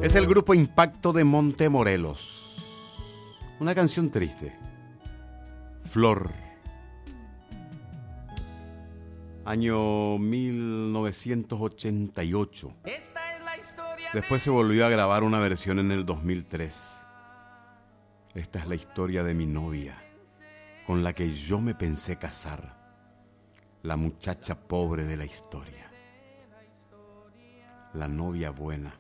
Es el grupo Impacto de Montemorelos. Una canción triste. Flor. Año 1988. Después se volvió a grabar una versión en el 2003. Esta es la historia de mi novia, con la que yo me pensé casar. La muchacha pobre de la historia. La novia buena.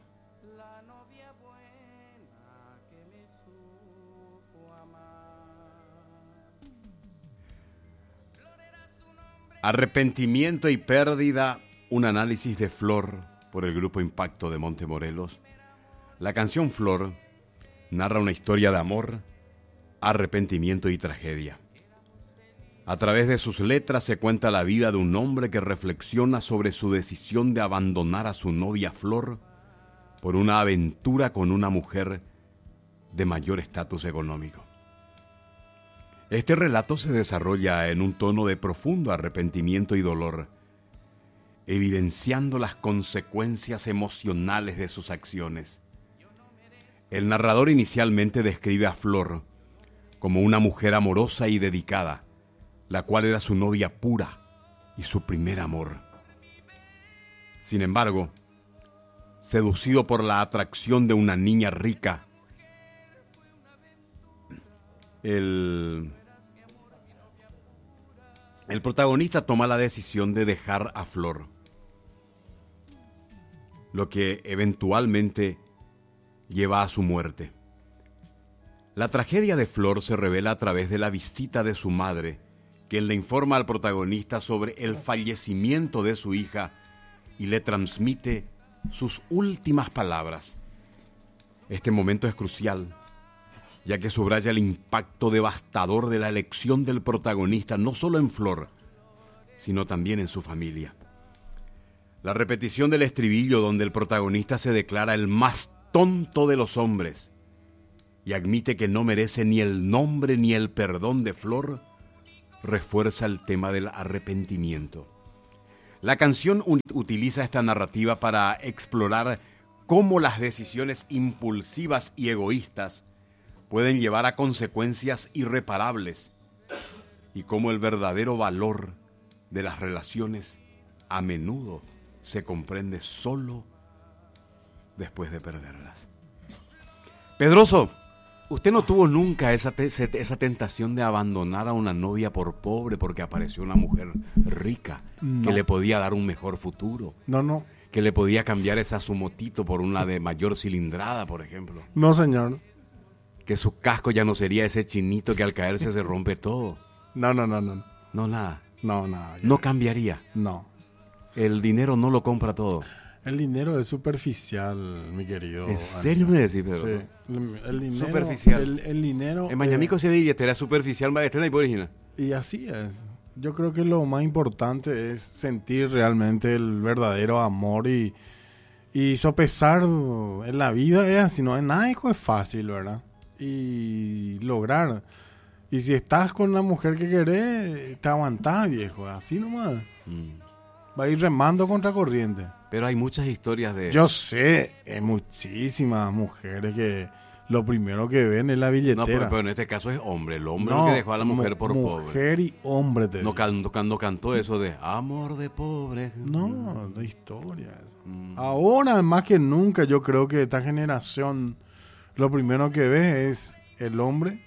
Arrepentimiento y pérdida, un análisis de Flor por el grupo Impacto de Montemorelos. La canción Flor narra una historia de amor, arrepentimiento y tragedia. A través de sus letras se cuenta la vida de un hombre que reflexiona sobre su decisión de abandonar a su novia Flor por una aventura con una mujer de mayor estatus económico. Este relato se desarrolla en un tono de profundo arrepentimiento y dolor, evidenciando las consecuencias emocionales de sus acciones. El narrador inicialmente describe a Flor como una mujer amorosa y dedicada, la cual era su novia pura y su primer amor. Sin embargo, seducido por la atracción de una niña rica, el protagonista toma la decisión de dejar a Flor, lo que eventualmente lleva a su muerte. La tragedia de Flor se revela a través de la visita de su madre, quien le informa al protagonista sobre el fallecimiento de su hija y le transmite sus últimas palabras. Este momento es crucial, ya que subraya el impacto devastador de la elección del protagonista, no solo en Flor, sino también en su familia. La repetición del estribillo donde el protagonista se declara el más tonto de los hombres y admite que no merece ni el nombre ni el perdón de Flor, refuerza el tema del arrepentimiento. La canción utiliza esta narrativa para explorar cómo las decisiones impulsivas y egoístas pueden llevar a consecuencias irreparables y cómo el verdadero valor de las relaciones a menudo se comprende solo después de perderlas. Pedroso, ¿usted no tuvo nunca esa tentación de abandonar a una novia por pobre porque apareció una mujer rica que le podía dar un mejor futuro? No. Que le podía cambiar esa su motito por una de mayor cilindrada, por ejemplo. No, señor. Que su casco ya no sería ese chinito que al caerse se rompe todo. No. No, nada. No, nada. No cambiaría. No. El dinero no lo compra todo. El dinero es superficial, mi querido. ¿En serio me decís, Pedro? Sí. El dinero, superficial. El dinero... En Mañamico se billetera superficial, maestra y por original. Y así es. Yo creo que lo más importante es sentir realmente el verdadero amor y sopesar en la vida. Es así, no es nada, hijo, es fácil, ¿verdad? Y lograr. Y si estás con la mujer que querés, te aguantás, viejo. Así nomás. Va a ir remando contra corriente. Pero hay muchas historias de... Yo sé, hay muchísimas mujeres que lo primero que ven es la billetera. No, pero en este caso es hombre. El hombre que dejó a la mujer por pobre. Mujer y hombre. No cantó eso de amor de pobre. No, de historia. Ahora, más que nunca, yo creo que esta generación, lo primero que ve es el hombre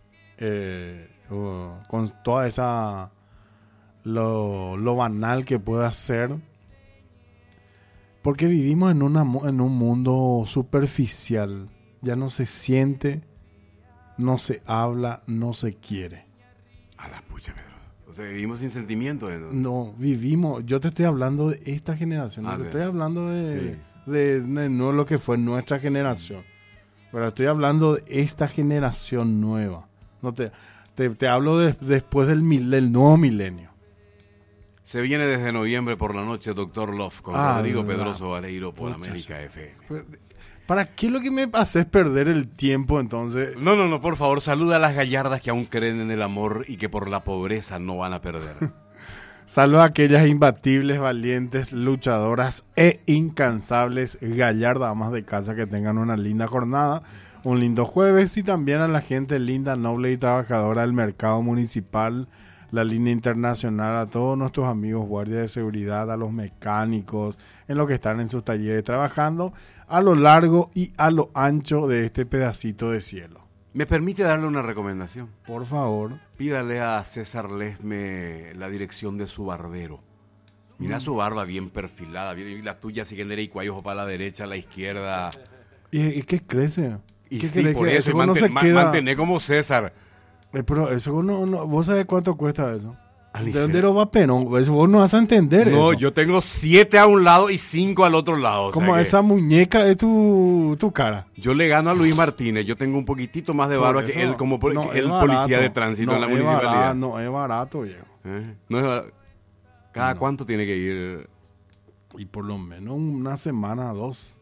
con toda esa... Lo banal que puede hacer, porque vivimos en un mundo superficial. Ya no se siente, no se habla, no se quiere. A la pucha, Pedro. O sea, vivimos sin sentimiento. No, vivimos. Yo te estoy hablando de esta generación. No te estoy hablando de no lo que fue nuestra generación. Pero estoy hablando de esta generación nueva. No te hablo después del nuevo milenio. Se viene desde noviembre por la noche Doctor Love con Rodrigo Pedroso Vareiro por América FM. ¿Para qué lo que me haces perder el tiempo entonces? No, por favor, saluda a las gallardas que aún creen en el amor y que por la pobreza no van a perder. Saludos a aquellas imbatibles, valientes, luchadoras e incansables gallardas amas de casa que tengan una linda jornada, un lindo jueves, y también a la gente linda, noble y trabajadora del mercado municipal, la línea internacional, a todos nuestros amigos guardias de seguridad, a los mecánicos, en los que están en sus talleres trabajando a lo largo y a lo ancho de este pedacito de cielo. ¿Me permite darle una recomendación? Por favor. Pídale a César Lesme la dirección de su barbero. Mira su barba bien perfilada, y la tuya sigue en derecha, ojo para la derecha, a la izquierda. ¿Y qué crece? Y ¿Qué sí, crees por que eso, no se queda? mantener como César. Pero eso no, ¿vos sabés cuánto cuesta eso? Alice. ¿De dónde lo va Perón? Eso vos no vas a entender. No, eso. yo tengo 7 a un lado y 5 al otro lado. Como o sea esa muñeca de tu cara. Yo le gano a Luis Martínez. Yo tengo un poquitito más de barba que él, como el policía de tránsito en la municipalidad. No es barato, viejo. No es barato. ¿Cada cuánto tiene que ir? Y por lo menos una semana, 2.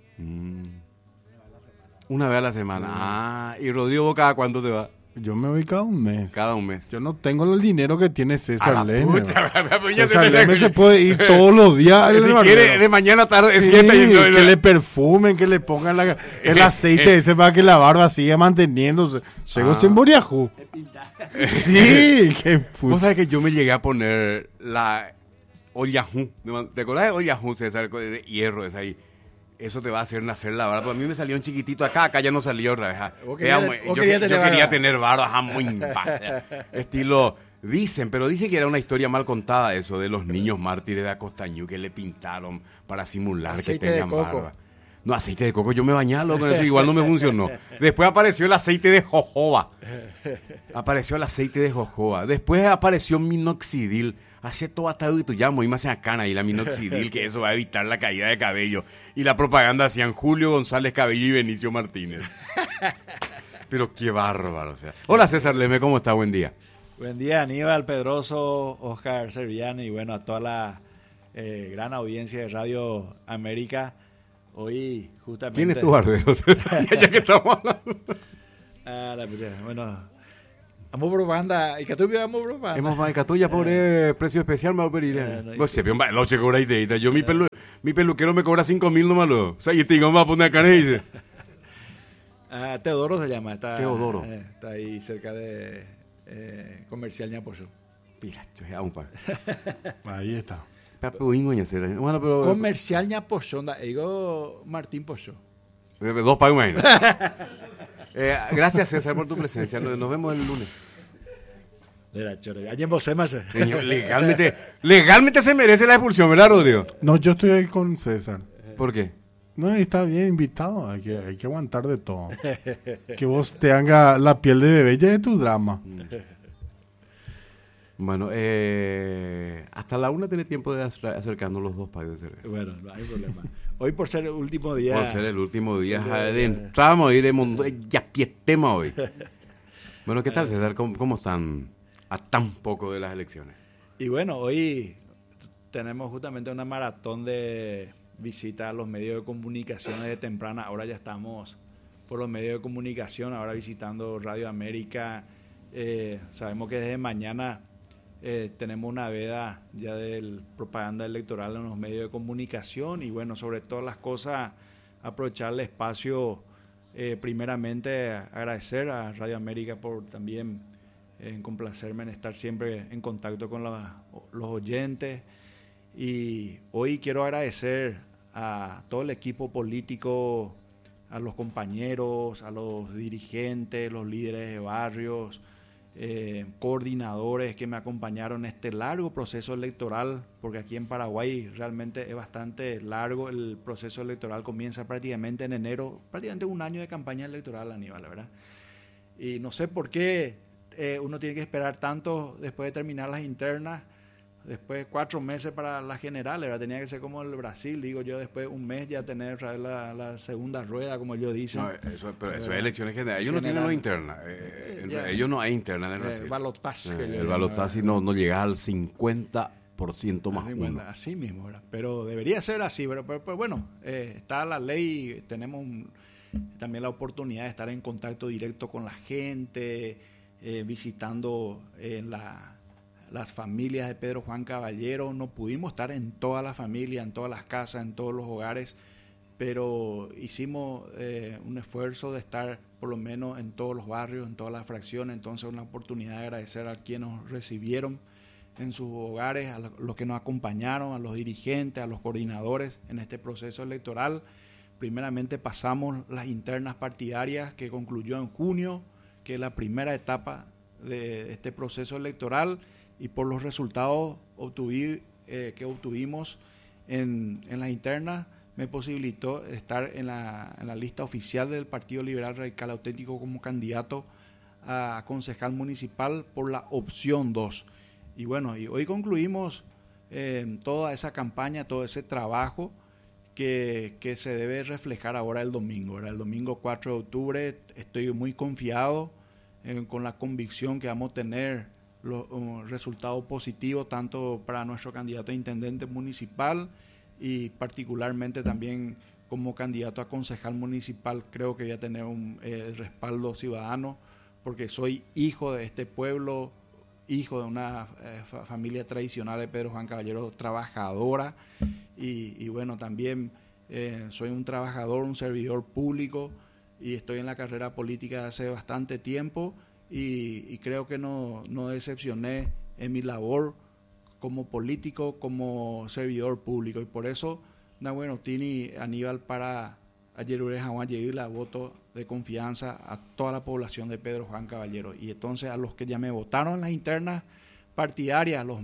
Una vez a la semana. Y Rodrigo, ¿vos cada cuánto te va? Yo me voy cada un mes. Cada un mes. Yo no tengo el dinero que tiene César Lesme. César Lesme se puede ir todos los días. Si quiere, de mañana a tarde, sí, que le perfumen, que le pongan el aceite ese para que la barba siga manteniéndose. Llegó sin Boriajú. Sí, qué puto. Vos sabés que yo me llegué a poner la Ollajú. ¿Te acordás de Ollajú, César? De hierro, esa ahí. Eso te va a hacer nacer la barba. A mí me salió un chiquitito acá ya no salió otra vez. Yo quería tener barba muy estilo, dicen que era una historia mal contada eso de los niños mártires de Acostañú que le pintaron para simular aceite que tenían barba. No, aceite de coco, yo me bañaba con eso, igual no me funcionó. Después apareció el aceite de jojoba. Después apareció minoxidil. Hace todo hasta hoy, tú llamo y más en cana y la minoxidil, que eso va a evitar la caída de cabello. Y la propaganda hacían Julio González Cabello y Benicio Martínez. Pero qué bárbaro. O sea. Hola César Lesme, ¿cómo está? Buen día. Buen día, Aníbal Pedroso, Oscar Serviani y bueno, a toda la gran audiencia de Radio América. Hoy justamente... ¿Quién es tu barbero, César? Ya que estamos hablando. Bueno... Amo propaganda, y Catuya amo propaganda. Hemos más Catuya por precio especial, me va a pedir. Pues se ve un baloche cobra ideita. Yo mi peluquero me cobra 5,000 nomás. O sea, y te digo, vamos a poner acá y dice. Teodoro se llama, Teodoro. Está ahí cerca de Comercial Ñapoyo. Pilacho, es aún para. Ahí está. Bueno, pero Comercial Ñapoyo, digo Martín Pocho. 2 para un año. Gracias César por tu presencia. Nos vemos el lunes. Legalmente se merece la expulsión, ¿verdad, Rodrigo? No, yo estoy ahí con César. ¿Por qué? No, está bien invitado. Hay que aguantar de todo. Que vos te haga la piel de bebé ya de tu drama. Bueno, hasta la 1 tiene tiempo de acercarnos los 2 packs de cerveza. Bueno, no hay problema. Hoy por ser el último día... Por ser el último día de entramos y de ya piestema hoy. Bueno, ¿qué tal, César? ¿Cómo están a tan poco de las elecciones? Y bueno, hoy tenemos justamente una maratón de visita a los medios de comunicación de temprana. Ahora ya estamos por los medios de comunicación, ahora visitando Radio América. Sabemos que desde mañana... tenemos una veda ya de propaganda electoral en los medios de comunicación y bueno, sobre todas las cosas, aprovechar el espacio, primeramente agradecer a Radio América por también complacerme en estar siempre en contacto con los oyentes, y hoy quiero agradecer a todo el equipo político, a los compañeros, a los dirigentes, los líderes de barrios, coordinadores que me acompañaron en este largo proceso electoral, porque aquí en Paraguay realmente es bastante largo. El proceso electoral comienza prácticamente en enero, prácticamente un año de campaña electoral, Aníbal, ¿verdad? Y no sé por qué uno tiene que esperar tanto después de terminar las internas, después 4 meses para las generales, ¿verdad? Tenía que ser como el Brasil, digo yo, después un mes ya tener la segunda rueda, como ellos dicen. No, pero eso es elecciones generales. Ellos no tienen una interna. Ellos no hay interna en el Brasil. El balotaje no llega al 50% más uno. Así mismo, ¿verdad? Pero debería ser así, pero bueno, está la ley, tenemos también la oportunidad de estar en contacto directo con la gente, visitando las familias de Pedro Juan Caballero. No pudimos estar en todas las familias, en todas las casas, en todos los hogares, pero hicimos un esfuerzo de estar por lo menos en todos los barrios, en todas las fracciones. Entonces, una oportunidad de agradecer a quienes nos recibieron en sus hogares, a los que nos acompañaron, a los dirigentes, a los coordinadores en este proceso electoral. Primeramente pasamos las internas partidarias, que concluyó en junio, que es la primera etapa de este proceso electoral, y por los resultados que obtuvimos en las internas, me posibilitó estar en la lista oficial del Partido Liberal Radical Auténtico como candidato a concejal municipal por la opción 2. Y bueno, y hoy concluimos toda esa campaña, todo ese trabajo que se debe reflejar ahora el domingo. Ahora el domingo 4 de octubre estoy muy confiado con la convicción que vamos a tener los resultados positivos tanto para nuestro candidato a intendente municipal y particularmente también como candidato a concejal municipal. Creo que voy a tener el respaldo ciudadano porque soy hijo de este pueblo, hijo de una familia tradicional de Pedro Juan Caballero, trabajadora, y bueno, también soy un trabajador, un servidor público, y estoy en la carrera política hace bastante tiempo, y creo que no decepcioné en mi labor como político, como servidor público, y por eso Nahue Tini Aníbal para ayer llegué la voto de confianza a toda la población de Pedro Juan Caballero. Y entonces a los que ya me votaron en las internas partidarias, los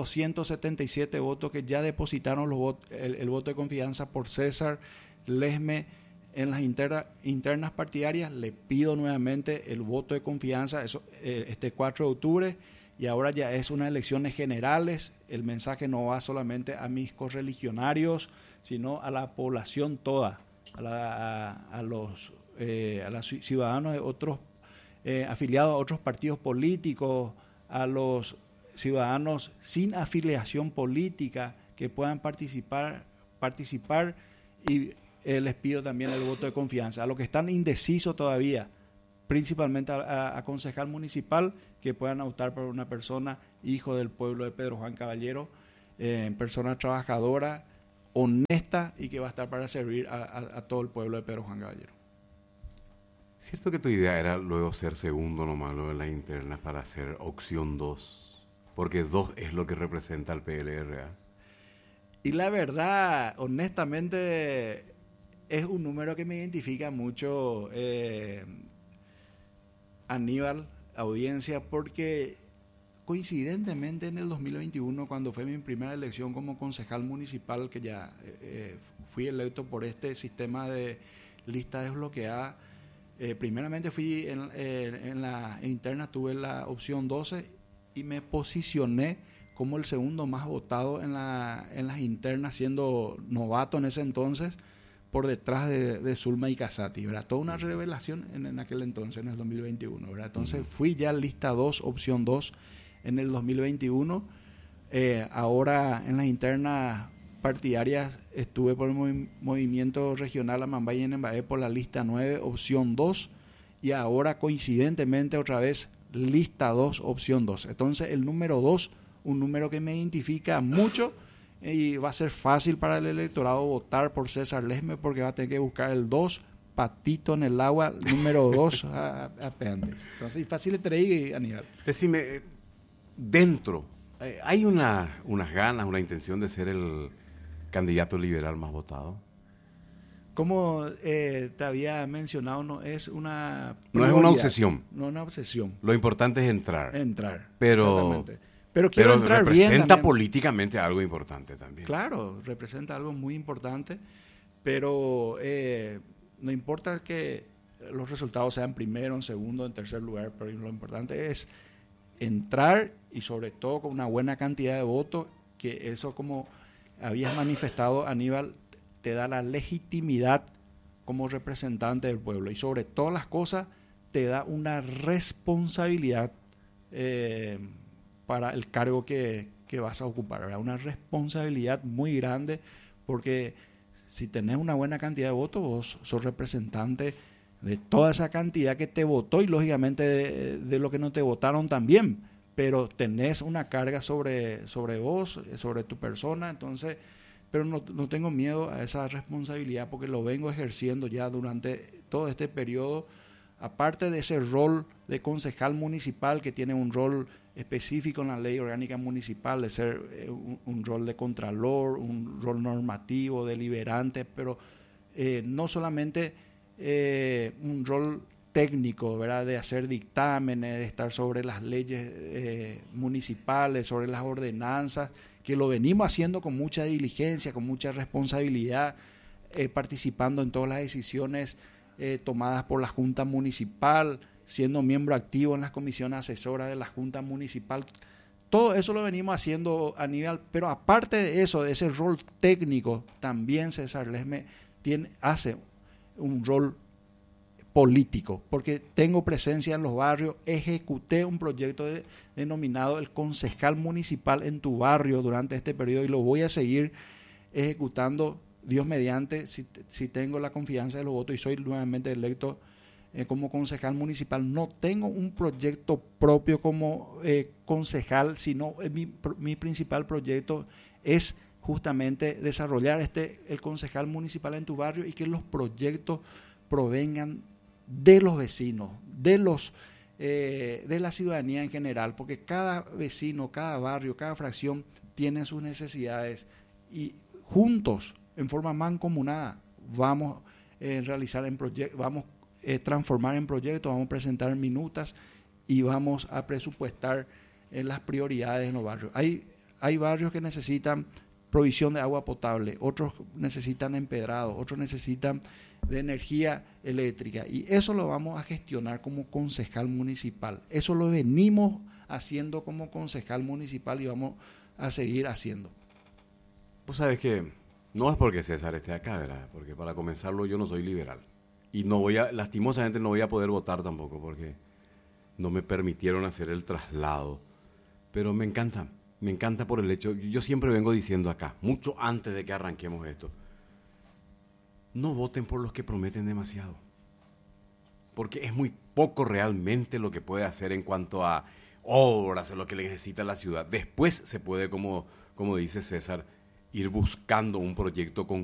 1.277 votos que ya depositaron el voto de confianza por César Lesme en las internas partidarias, le pido nuevamente el voto de confianza este 4 de octubre, y ahora ya es unas elecciones generales. El mensaje no va solamente a mis correligionarios, sino a la población toda, a los ciudadanos de otros afiliados a otros partidos políticos, a los ciudadanos sin afiliación política que puedan participar y les pido también el voto de confianza. A los que están indecisos todavía, principalmente a concejal municipal, que puedan optar por una persona hijo del pueblo de Pedro Juan Caballero, persona trabajadora, honesta, y que va a estar para servir a todo el pueblo de Pedro Juan Caballero. ¿Cierto que tu idea era luego ser segundo nomás, lo de las internas, para hacer opción 2? Porque 2 es lo que representa al PLR. Y la verdad, honestamente, es un número que me identifica mucho, Aníbal, audiencia, porque coincidentemente en el 2021, cuando fue mi primera elección como concejal municipal, que ya fui electo por este sistema de lista desbloqueada, primeramente fui en la interna, tuve la opción 12 y me posicioné como el segundo más votado en las internas, siendo novato en ese entonces, por detrás de Zulma y Casati, ¿verdad? Toda una revelación en aquel entonces, en el 2021, ¿verdad? Entonces fui ya lista 2, opción 2 en el 2021. Ahora en las internas partidarias estuve por el movimiento regional Amambay en Embaé por la lista 9, opción 2, y ahora coincidentemente otra vez lista 2, opción 2. Entonces el número 2, un número que me identifica mucho, y va a ser fácil para el electorado votar por César Lesme, porque va a tener que buscar el 2, patito en el agua, número 2 apeante. Entonces, es fácil de traer, Aníbal. Decime, dentro, ¿hay unas ganas, una intención de ser el candidato liberal más votado? Como te había mencionado, no es una obsesión. No es una obsesión. Lo importante es entrar. Pero quiero entrar bien. Representa políticamente algo importante también. Claro, representa algo muy importante, pero no importa que los resultados sean primero, en segundo, en tercer lugar, pero lo importante es entrar, y sobre todo con una buena cantidad de votos, que eso, como habías manifestado, Aníbal, te da la legitimidad como representante del pueblo, y sobre todas las cosas te da una responsabilidad para el cargo que vas a ocupar, ¿verdad? Una responsabilidad muy grande, porque si tenés una buena cantidad de votos, vos sos representante de toda esa cantidad que te votó, y lógicamente de lo que no te votaron también, pero tenés una carga sobre vos, sobre tu persona, entonces, pero no tengo miedo a esa responsabilidad porque lo vengo ejerciendo ya durante todo este periodo, aparte de ese rol de concejal municipal que tiene un rol específico en la ley orgánica municipal, de ser un rol de contralor, un rol normativo, deliberante, pero no solamente un rol técnico, ¿verdad? De hacer dictámenes, de estar sobre las leyes municipales, sobre las ordenanzas, que lo venimos haciendo con mucha diligencia, con mucha responsabilidad, participando en todas las decisiones tomadas por la Junta Municipal, siendo miembro activo en las comisiones asesoras de la Junta Municipal. Todo eso lo venimos haciendo a nivel, pero aparte de eso, de ese rol técnico, también César Lesme hace un rol político, porque tengo presencia en los barrios, ejecuté un proyecto denominado el concejal municipal en tu barrio durante este periodo y lo voy a seguir ejecutando, Dios mediante, si tengo la confianza de los votos y soy nuevamente electo como concejal municipal. No tengo un proyecto propio como concejal, sino mi principal proyecto es justamente desarrollar el concejal municipal en tu barrio y que los proyectos provengan de los vecinos, de la ciudadanía en general, porque cada vecino, cada barrio, cada fracción tiene sus necesidades y juntos, en forma mancomunada, vamos a realizar vamos a transformar en proyectos, vamos a presentar minutas y vamos a presupuestar las prioridades en los barrios. Hay barrios que necesitan provisión de agua potable, otros necesitan empedrado, otros necesitan de energía eléctrica y eso lo vamos a gestionar como concejal municipal. Eso lo venimos haciendo como concejal municipal y vamos a seguir haciendo. Vos sabés que no es porque César esté acá, ¿verdad? Porque para comenzarlo yo no soy liberal y lastimosamente no voy a poder votar tampoco porque no me permitieron hacer el traslado, pero me encanta por el hecho, yo siempre vengo diciendo acá, mucho antes de que arranquemos esto, no voten por los que prometen demasiado, porque es muy poco realmente lo que puede hacer en cuanto a obras, lo que necesita la ciudad. Después se puede, como dice César, ir buscando un proyecto con